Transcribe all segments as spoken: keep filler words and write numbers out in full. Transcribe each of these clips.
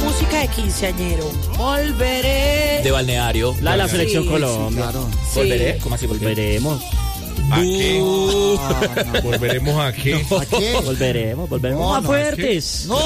música de quinceañero. Volveré. De balneario. La de la selección Sí, Colombia. Sí, claro. Sí. ¿Volveré? ¿Cómo así volveré? Volveremos. ¿A qué? Ah, no. ¿Volveremos a qué? ¿A qué? Volveremos, volveremos No, más no, fuertes. No.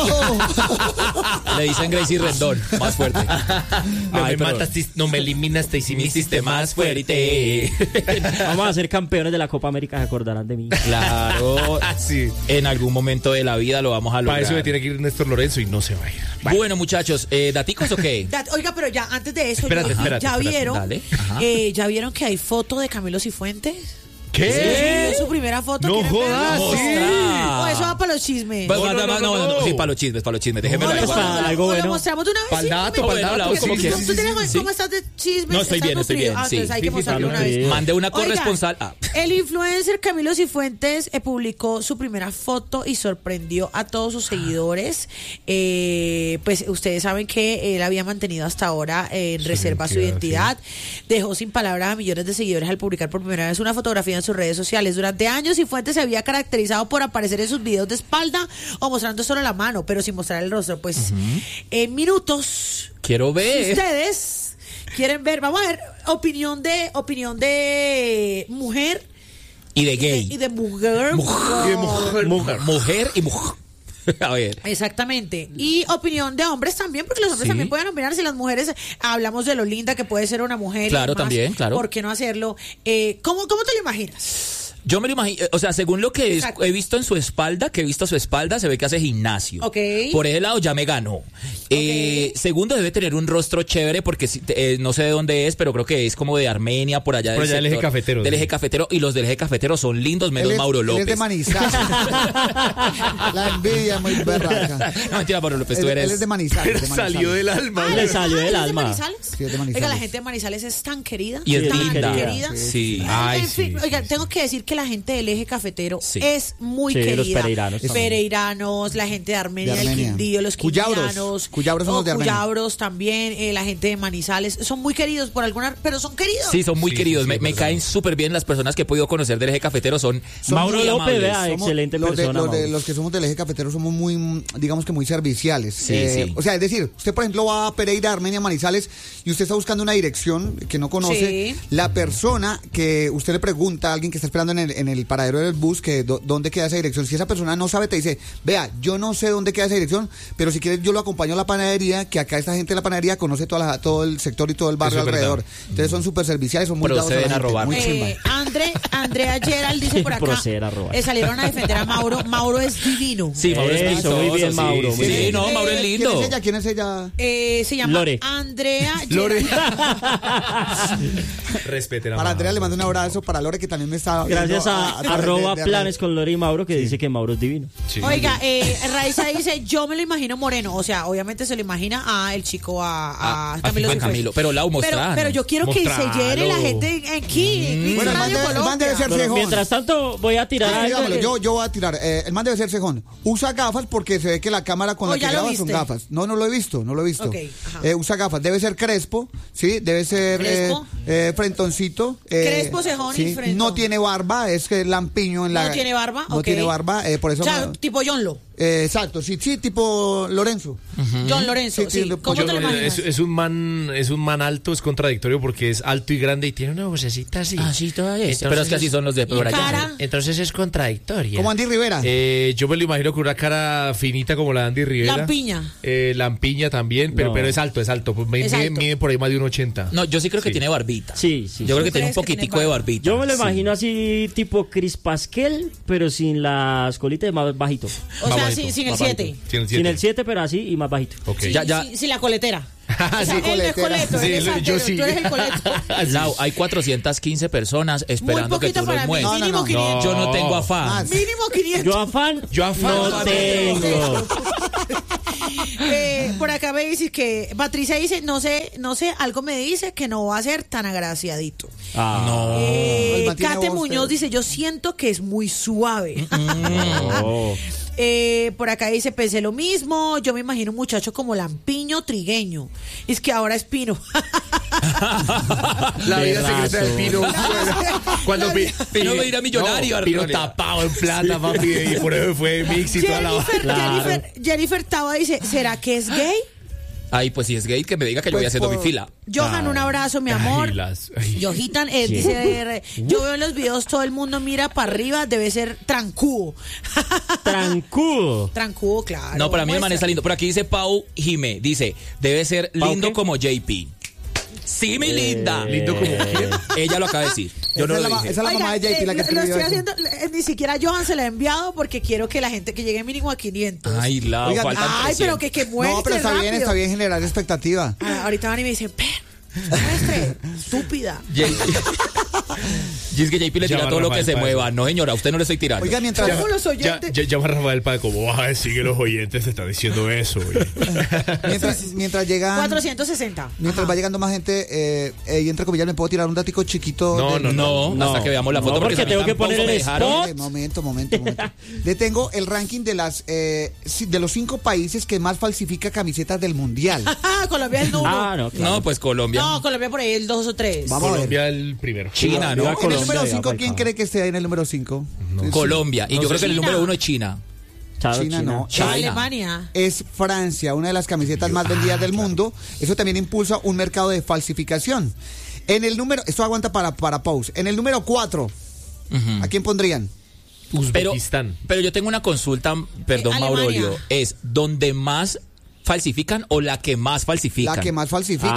Le dicen Gracie Rendón, más fuerte. No Ay, me pero- mataste, no me eliminaste y si me hiciste más fuerte. Vamos a ser campeones de la Copa América, se acordarán de mí. Claro, Ah, sí. en algún momento de la vida lo vamos a lograr. Para eso me tiene que ir Néstor Lorenzo y no se va a ir. Bueno, muchachos, eh, ¿daticos o qué? Ya, oiga, pero ya antes de eso, Espérate, yo- espérate, ya espérate, vieron, dale. Ajá. eh, ya vieron que hay foto de Camilo Cifuentes. ¿Qué? ¿Es su primera foto? No ¿Quieren jodas, verla? sí. O eso va para los chismes. Pues, No, manda- no, no, no, no, no, no. sí, para los chismes, para los chismes, déjeme O Bueno, lo- pues, para o lo- algo o lo bueno. mostramos de una vez. Pa'l sí, dato, me- pa'l dato, porque como si quieras. tú- tú tienes- Sí. ¿Cómo estás de chismes? No, estoy ¿Estás bien, estoy nutrido? bien, Ah, sí. entonces hay que Sí, sí, mostrarlo sí, una sí. vez. Mande una Oigan, corresponsal. Ah. El influencer Camilo Cifuentes eh, publicó su primera foto y sorprendió a todos sus seguidores. Eh, pues ustedes saben que él había mantenido hasta ahora eh, en reserva su identidad, identidad. Dejó sin palabras a millones de seguidores al publicar por primera vez una fotografía en sus redes sociales. Durante años, Cifuentes se había caracterizado por aparecer en sus videos de espalda o mostrando solo la mano, pero sin mostrar el rostro. Pues en minutos, Quiero si ver. ustedes quieren ver, vamos a ver opinión de opinión de mujer Y de y gay. de mujer. Mujer. Y de mujer. Mujer. Mujer y mujer. A ver. Exactamente. Y opinión de hombres también, porque los hombres Sí. también pueden opinar. Si las mujeres, hablamos de lo linda que puede ser una mujer. y Claro, demás, también, claro. ¿Por qué no hacerlo? Eh, ¿cómo, ¿Cómo te lo imaginas? Yo me lo imagino, o sea, según lo que es- Exacto. he visto en su espalda, que he visto su espalda, se ve que hace gimnasio. Ok. Por ese lado ya me ganó. Eh, segundo, debe tener un rostro chévere, porque si- eh, no sé de dónde es, pero creo que es como de Armenia, por allá, Por allá del eje sector- cafetero, Del sí. eje cafetero, y los del eje cafetero son lindos, menos Él es- Mauro él López. es de Manizales. La envidia es muy berraca. No, mentira, Mauro López, Él, tú eres... él es de Manizales. Pero de Manizales. salió del alma. Le salió Ah, del ¿es de alma. Manizales? Sí, es de Manizales. Oiga, la gente de Manizales es tan querida. Y es tan linda. querida. Sí. Ay, En fin, sí, oiga, sí, tengo que decir que la gente del eje cafetero Sí. es muy Sí, los querida. pereiranos también. Pereiranos, la gente de Armenia, De el Armenia. Quindío, los Cuyabros. quindianos. Cuyabros son o los de Armenia. Cuyabros también, eh, la gente de Manizales. Son muy queridos por alguna, pero son queridos. Sí, son muy Sí, queridos. sí, me sí, me es verdad. caen súper bien las personas que he podido conocer del eje cafetero. Son, Son Mauro muy López, amables. vea, Somos- excelente los de- persona. los, de- Mauro. los que somos del eje cafetero somos muy, mm, digamos que muy serviciales. Sí, Eh, sí. O sea, es decir, usted por ejemplo va a Pereira, Armenia, Manizales y usted está buscando una dirección que no conoce. Sí. La persona que usted le pregunta a alguien que está esperando en el, en el paradero del bus que do- dónde queda esa dirección, si esa persona no sabe, te dice, vea, yo no sé dónde queda esa dirección, pero si quieres yo lo acompaño a la panadería, que acá esta gente de la panadería conoce toda la- todo el sector y todo el barrio Eso es alrededor. verdad. Entonces son súper serviciales, son muy dados Proceden la a gente, robar. muy chimba. Eh, André, Andrea Gerald dice por acá, Proceder a robar. eh, salieron a defender a Mauro. Mauro es divino. Sí, Mauro es Eso, vistoso, muy bien, sí, Mauro, Sí, muy sí, bien. no, Mauro es Eh, lindo. ¿Quién es ella? ¿Quién es ella? Eh, se llama Lore. Andrea Lore. Gerald. Respeten a Para Mauro. Andrea le mando un abrazo, para Lore que también me está viendo Gracias a, través de- arroba de- planes con Lore y Mauro, que dice que Mauro es divino. Sí. Oiga, eh, Raiza dice, yo me lo imagino moreno. O sea, obviamente se lo imagina a el chico, a, a, A- a Camilo. a Cifuentes. Camilo. Pero, Lau, pero, mostranos. pero yo quiero que Mostralo. se llene la gente aquí. en Bueno, el Radio man debe- el man Colombia. debe ser Bueno, cejón. mientras tanto, voy a tirar Ay, algo dígamelo, que- yo, yo voy a tirar. Eh, el man debe ser cejón. Usa gafas porque se ve que la cámara con Oh, la que ya lo graba son viste. gafas. No, no lo he visto, no lo he visto. Ok, ajá. Eh, usa gafas. Debe ser crespo, ¿sí? Debe ser eh, ¿Crespo? eh, frentoncito. eh, Crespo, cejón y sí. frentón. No tiene barba, es que lampiño en la... ¿No tiene barba? No Ok. tiene barba, eh, por eso... O sea, me- tipo John Lo. eh, exacto, sí, sí, tipo Lorenzo. John Lorenzo, Sí, sí. sí, ¿Cómo Yo te lo no- imaginas? es, es un man es un man alto, es contradictorio porque es alto y grande y tiene una vocecita así. Ah, sí, todavía es. Entonces Pero es que así son los de por allá. cara. Entonces es contradictoria. Como Andy Rivera. Eh, yo me lo imagino con una cara finita como la de Andy Rivera. Lampiña. Eh, lampiña también, pero, No. pero es alto, es alto. Pues me- Es mide, alto. mide por ahí más de un ochenta. No, yo sí creo que Sí. tiene barbita. Sí, sí. Yo creo sí. que tiene un ¿Tú crees que poquitico tiene de barba? barbita. Yo me lo Sí. imagino así, tipo Chris Pasquel, pero sin las colitas más bajito. O sea, bajito, sin, sin el más bajito. siete. Tiene un Sin siete. el siete, pero así y más bajito. Ok. Sí, Ya, ya. sí, sí, la coletera. Ah, O sea, sí, él no es coletera. coleto, Sí, él es yo altero, sí. tú eres el coleto. Lau, hay cuatrocientas quince personas esperando que poquito tú para los mí, muevas. mínimo no, no. quinientos. Yo no tengo afán. Más. Mínimo quinientos. Yo afán, Yo afán no no tengo. Eh, por acá me dice que Patricia dice, no sé, no sé, algo me dice que no va a ser tan agraciadito. Ah, No. Eh, El man tiene Kate voz, Muñoz pero- dice, yo siento que es muy suave. no. Eh, por acá dice, pensé lo mismo, yo me imagino un muchacho como lampiño trigueño. Es que ahora es pino. La vida Berrazo. secreta del Pino. Cuando La Pi- vida- Pino me irá millonario, No, Pino Arnold. tapado en plata, papi. Y por eso fue mix y toda la Jennifer, Claro. Jennifer, Jennifer Taba dice, ¿será que es gay? Ay, pues si es gay, que me diga que yo Pues voy haciendo por- mi fila. Johan, un abrazo, mi amor. Ay, las- ay. Yojitan, eh, dice, eh, yo veo en los videos todo el mundo mira para arriba, debe ser trancudo. Trancudo. Trancudo, claro. No, para mí el man muestra. está lindo. Por aquí dice Pau Jimé, dice, debe ser ¿Pau lindo qué? como J P. Sí, mi linda. Lindo como quién. Ella lo acaba de decir. Yo no esa, lo es la, ma- dije. esa es la mamá de J P la que eh, lo escribió estoy eso. haciendo, eh, ni siquiera Johan se la ha enviado porque quiero que la gente que llegue mínimo a quinientos. Ay, la Oigan, faltan Ay, pero trescientos. que, que muestre No, pero está bien, rápido. está bien generar expectativa. Ah, ahorita van y me dicen, "Pero, muestre, estúpida". J P. Y es que J P le tira Llama todo lo Rafael que se Páez. mueva. No, señora, a usted no le estoy tirando. Oiga, mientras... Como los Ya, oyentes. ya, llama a Rafael para como, ay, sí que los oyentes te están diciendo eso. güey". Mientras, mientras llegan... cuatrocientos sesenta. Mientras Ajá. va llegando más gente, eh, eh, y entre comillas, ¿me puedo tirar un datico chiquito? No, de- no, No, hasta que veamos la foto. No, porque si a mí tengo que tampoco poner me el dejaron. spot. Eh, momento, momento, momento. Le tengo el ranking de las eh, si- de los cinco países que más falsifica camisetas del mundial. Ah, Colombia es el número. Ah, no, claro. No, pues Colombia. No, Colombia por ahí el dos o tres. Vamos a ver. Colombia el primero. China, ¿no? Viva En el Colombia, número ya cinco, faltaba. ¿quién cree que esté ahí en el número cinco? Colombia. Y No yo sé. creo que el China. número uno es China. Chao, China no. China. Alemania. Es Francia, una de las camisetas más vendidas del mundo. Eso también impulsa un mercado de falsificación. En el número, esto aguanta para, para Pause. En el número cuatro, ¿a quién pondrían? Pero, Uzbekistán. pero yo tengo una consulta, perdón, Eh, Maurolio. Alemania. ¿Es donde más falsifican o la que más falsifican? La que más falsifica.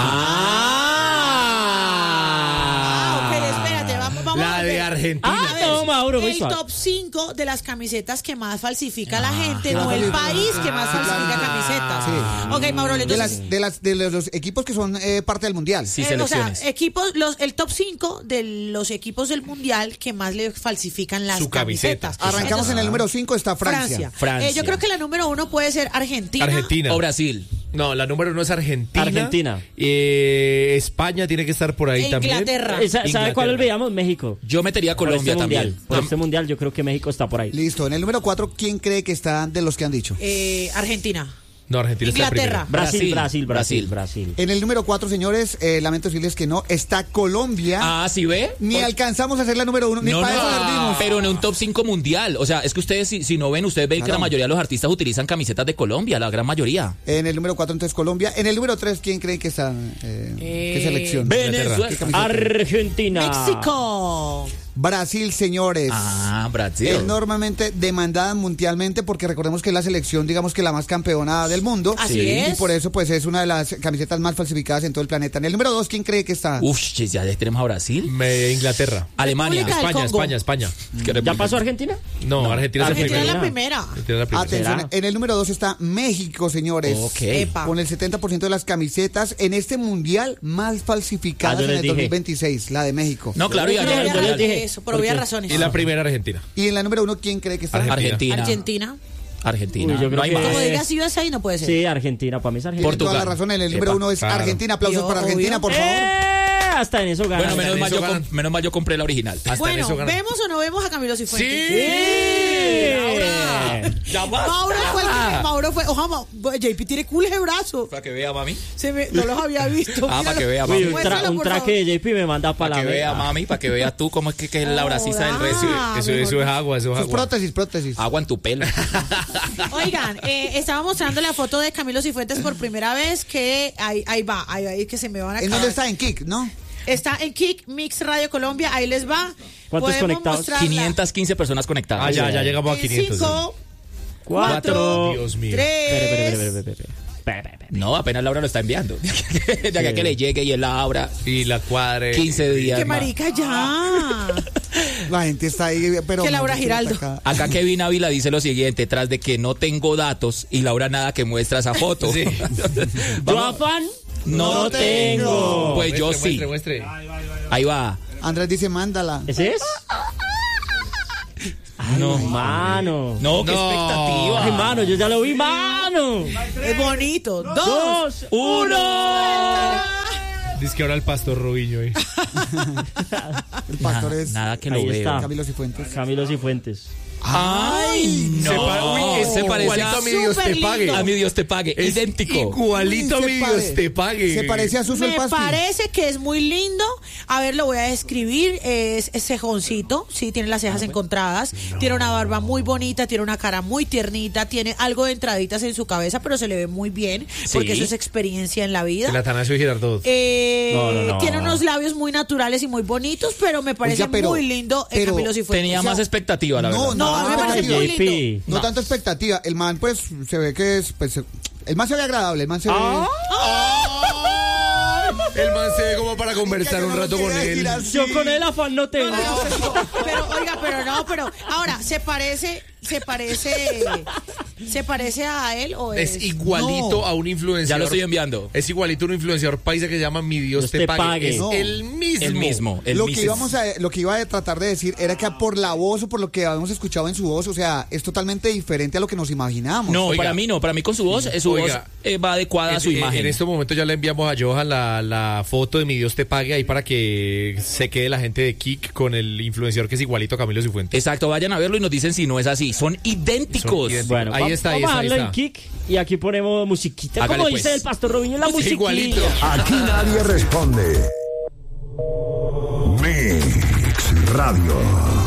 Ah, ok, espérate, vamos, vamos La a de ver. Argentina. Ah, no, Mauro, muy El suave. top cinco de las camisetas que más falsifica la gente, que no más el falsifica. país que más falsifica camisetas. Ok, Mauro, De, entonces... las, de, las, de los, los equipos que son eh, parte del mundial. Sí, eh, o sea, selecciones. equipos, los, el top cinco de los equipos del mundial que más le falsifican las Su camiseta. camisetas. Arrancamos en el número cinco, está Francia. Francia. Francia. Eh, yo creo que la número uno puede ser Argentina. Argentina. O Brasil. No, la número uno es Argentina. Argentina. Eh, España tiene que estar por ahí E también. Inglaterra. Eh, ¿Sabe Inglaterra. cuál olvidamos? México. Yo metería Por Colombia este también. mundial. Por este mundial yo creo que México está por ahí. Listo. En el número cuatro, ¿quién cree que está de los que han dicho? Eh, Argentina. No, Argentina Inglaterra. está Brasil, Brasil, Brasil, Brasil, Brasil. En el número cuatro, señores, eh, lamento decirles que no, está Colombia. Ah, ¿sí ve? Ni Por- alcanzamos a ser la número uno, ni No, para no, eso servimos. pero en un top cinco mundial. O sea, es que ustedes, si, si no ven, ustedes ven que Claro. la mayoría de los artistas utilizan camisetas de Colombia, la gran mayoría. En el número cuatro, entonces Colombia. En el número tres, ¿quién cree que está? Eh, ¿Qué Eh, selección? Venezuela. ¿Qué camiseta? Argentina. México. Brasil, señores. Ah, Brasil. Enormemente demandada mundialmente porque recordemos que es la selección, digamos que la más campeona del mundo. Así Sí. es. Y por eso pues es una de las camisetas más falsificadas en todo el planeta. En el número dos, ¿quién cree que está? Uf, chis, ya tenemos a Brasil. Me- Inglaterra. Alemania. República del España, Congo. España, España. ¿Ya pasó Argentina? No, Argentina, Argentina es es la el primera. Argentina es la primera. Atención, ¿Será? en el número dos está México, señores. Ok. Epa. Con el setenta por ciento de las camisetas en este mundial más falsificadas Ah, yo en les el dije. dos mil veiseis, la de México. No, claro, y Por allá- obvias yo les razones, dije. eso, por ¿Por obvias qué? razones. Y la primera Argentina. Y en la número uno, ¿quién cree que está? Argentina. Argentina. Argentina. Argentina. Uy, yo creo no hay que- más. Como Eh, digas si vas ahí, no puede ser. Sí, Argentina, para mí es Argentina. Tiene toda la Portugal. razón. En el número Epa, uno es claro. Argentina. Aplausos Yo, para Argentina, obvio. por favor. ¡Eh! Hasta en eso gana. Bueno, menos en mal, eso yo, ganan. com- menos mal yo compré la original. Hasta en Bueno, eso ganan. ¿vemos o no vemos a Camilo Cifuentes? ¡Sí! Ya Mauro fue el que, Mauro fue, ojalá, Ma- J P tiene cool ese brazo. Para que vea, mami. Se me, no los había visto. Ah, para Míralo. que vea, Uy, mami. un, tra- Muéstralo, un por traje favor. de J P me manda para Para la que vea, vea. mami, para que veas tú cómo es que, que es la bracisa del recio. Ah, Eso, eso es agua, eso es Sus agua. prótesis, prótesis. Agua en tu pelo. Oigan, eh, estaba mostrando la foto de Camilo Cifuentes por primera vez, que ahí, ahí va, ahí, ahí que se me van a ¿En acabar. dónde está? En Kik, ¿no? Está en Kick Mix Radio Colombia, ahí les va. ¿Cuántos Podemos conectados? mostrarla. quinientas quince personas conectadas. Ah, ya, ya llegamos a En quinientos. cinco, Cuatro. Dios mío. Espere, espere, espere, tres. espere, espere, espere. Espere, espere, espere. No, apenas Laura lo está enviando. De acá que le llegue y él la abra. Y la cuadre. quince días. ¡Qué más. marica ya! La gente está ahí, pero... Que Laura no, Giraldo. acá. Acá Kevin Ávila dice lo siguiente, tras de que no tengo datos y Laura nada que muestra esa foto. Sí. Yo Vamos. afán No tengo. Pues yo Muestre, sí. muestre, muestre. Ahí va. Andrés dice, mándala. ¿Ese es? Ay, no, mano. No, qué No. expectativa. Ay, mano, yo ya lo vi, mano. Es bonito. Dos. Dos, uno. Dice que ahora el pastor Robinho ahí. El pastor Nada, es nada que lo Ahí veo. está. Camilo Cifuentes. Camilo Cifuentes. Ay, no. Se pa- uy, es se parece igualito a mi Dios Súper te pague. lindo. a mi Dios te pague. Es idéntico. Igualito a Uy, mi se Dios pare- te pague. Se parece a Suso el Me Pastor. parece que es muy lindo. A ver, lo voy a describir. Es, es cejoncito, sí, tiene las cejas encontradas. Tiene una barba muy bonita, tiene una cara muy tiernita, tiene algo de entraditas en su cabeza, pero se le ve muy bien, porque Sí. eso es experiencia en la vida. El Atanasio Girardot. Eh, No, no, no. Tiene unos labios muy naturales y muy bonitos, pero me parece Oiga, pero- muy lindo el pero Camilo Cifuentes. Tenía O sea, más expectativa, la no, verdad. No, no, me parece no, muy J lindo. P. No, No. tanto expectativa. El man, pues, se ve que es. Pues, se- el man se ve agradable. El man se ve. El man se ve como para conversar un rato con él. Yo con el afán no tengo. Pero, oiga, pero no, pero ahora, ¿se parece, se parece, se parece a él o es? Es igualito No. a un influenciador. Ya lo estoy enviando. Es igualito a un influenciador paisa que se llama Mi Dios Dios te, te pague. pague. Es No. el mismo. El mismo. El lo mismo. que íbamos a, lo que iba a tratar de decir era que por la voz o por lo que habíamos escuchado en su voz, o sea, es totalmente diferente a lo que nos imaginamos. No, Oiga. para mí no. Para mí con su voz, eh, su Oiga. voz eh, va adecuada a su En- imagen. En este momento ya le enviamos a Johan la, la foto de Mi Dios te pague ahí para que se quede la gente de Kik con el influenciador que es igualito a Camilo Cifuentes. Exacto, vayan a verlo y nos dicen si no es así. Son idénticos. Son idénticos. Bueno, Ahí va- está, ahí vamos a está, ahí darle en está. kick y aquí ponemos musiquita. Hágale, Como pues. dice el Pastor Robinho, la Sí, musiquita. igualito. Aquí nadie responde. Mix Radio.